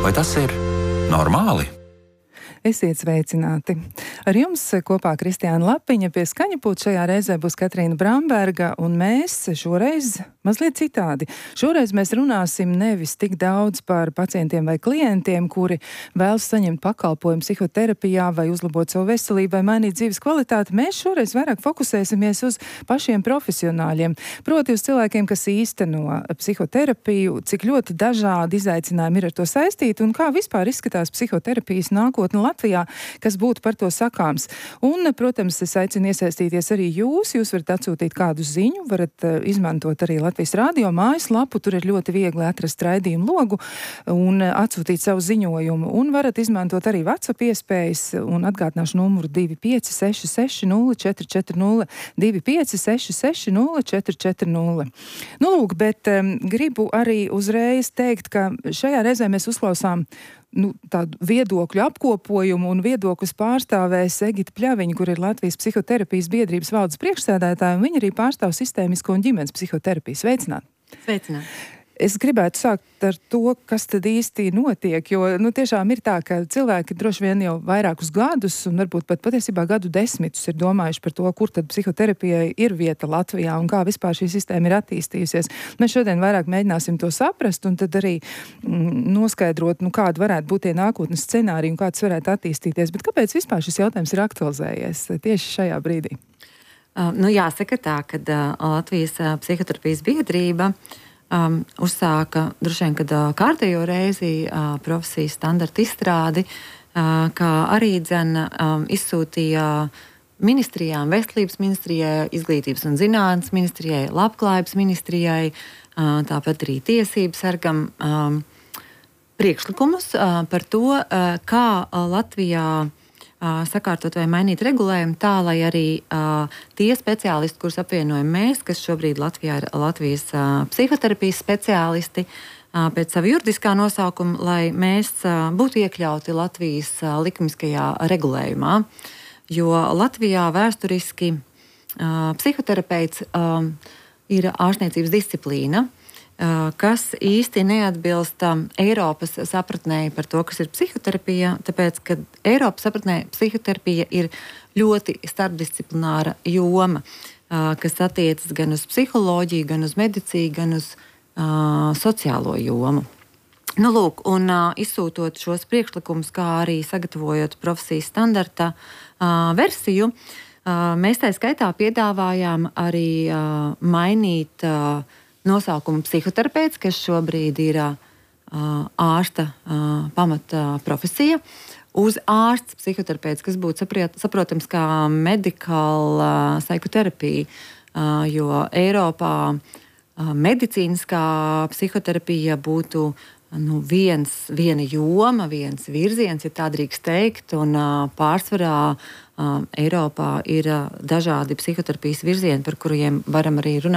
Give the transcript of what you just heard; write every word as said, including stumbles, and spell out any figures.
Vai tas ir normāli? Esiet sveicināti! Ar jums kopā Kristiāna Lapiņa, pie skaņapulta šajā reizē būs Katrīna Bramberga, un mēs šoreiz mazliet citādi. Šoreiz mēs runāsim nevis tik daudz par pacientiem vai klientiem, kuri vēlas saņemt pakalpojumu psihoterapijā vai uzlabot savu veselību vai mainīt dzīves kvalitāti. Mēs šoreiz vairāk fokusēsimies uz pašiem profesionāļiem, proti uz cilvēkiem, kas īsteno psihoterapiju, cik ļoti dažādi izaicinājumi ir ar to saistīti un kā vispār izskatās psihoterapijas nākotne Latvijā, kas būtu par to sakāms. Un, protams, es aicinu iesaistīties arī jūs. Jūs varat atsūtīt kādu ziņu, varat uh, izmantot arī Latvijas Rādio mājaslapu, tur ir ļoti viegli atrast raidījumu logu un uh, atsūtīt savu ziņojumu. Un varat izmantot arī WhatsApp iespējas un atgādināšu numuru divi pieci seši seši nulle četri četri nulle, divi pieci seši seši nulle četri četri nulle. Nu, lūk, bet um, gribu arī uzreiz teikt, ka šajā reizē mēs uzklausām Nu, tādu viedokļu apkopojumu un viedokļus pārstāvēs Egita Pļaviņa, kur ir Latvijas psihoterapijas biedrības valdes priekšsēdētāja, un viņa arī pārstāv sistēmisko un ģimenes psihoterapiju. Sveicināt! Sveicināt! Es gribētu sākt ar to, kas tad īsti notiek, jo nu, tiešām ir tā, ka cilvēki droši vien jau vairākus gadus un varbūt pat patiesībā gadu desmitus ir domājuši par to, kur tad psihoterapijai ir vieta Latvijā un kā vispār šī sistēma ir attīstījusies. Mēs šodien vairāk mēģināsim to saprast un tad arī mm, noskaidrot, nu, kāda varētu būt tie nākotnes scenāriji un kāds varētu attīstīties. Bet kāpēc vispār šis jautājums ir aktualizējies tieši šajā brīdī? Uh, nu, jāsaka tā, ka uh, Latvijas uh, psihoterapijas biedrība Um, uzsāka droši vien, kad uh, kārtējo reizi uh, profesijas standarta izstrādi, uh, kā arī dzen um, izsūtīja ministrijām, veselības ministrijai, izglītības un zinātnes ministrijai, labklājības ministrijai, uh, tāpat arī tiesības sargam um, priekšlikumus uh, par to, uh, kā uh, Latvijā sakārtot vai mainīt regulējumu tā, lai arī uh, tie speciālisti, kurus apvienojam mēs, kas šobrīd Latvijā ir Latvijas uh, psihoterapijas speciālisti, uh, pēc sava juridiskā nosaukuma, lai mēs uh, būtu iekļauti Latvijas uh, likumiskajā regulējumā. Jo Latvijā vēsturiski uh, psihoterapeits uh, ir ārstniecības disciplīna, kas īsti neatbilst Eiropas sapratnē par to, kas ir psihoterapija, tāpēc, ka Eiropas sapratnē psihoterapija ir ļoti starpdisciplināra joma, kas attiecas gan uz psiholoģiju, gan uz medicīnu, gan uz uh, sociālo jomu. Nu, lūk, un uh, izsūtot šos priekšlikumus, kā arī sagatavojot profesijas standarta uh, versiju, uh, mēs tā skaitā piedāvājām arī uh, mainīt uh, nosaukumu psihoterapeits, kas šobrīd ir uh, ārsta uh, pamata profesija, uz ārsts psihoterapeits, kas būtu sapriet, saprotams kā medical uh, psihoterapija, uh, jo Eiropā uh, medicīniskā psihoterapija būtu nu, viens, viena joma, viens virziens, ja tā drīkst teikt, un uh, pārsvarā uh, Eiropā ir uh, dažādi psihoterapijas virzieni, par kuriem varam arī runāt.